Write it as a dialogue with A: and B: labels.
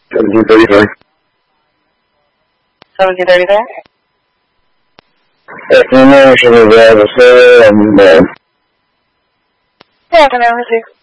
A: 1733.
B: 1733?
A: Afternoon, should we be able to say,
B: Yeah, afternoon, receive.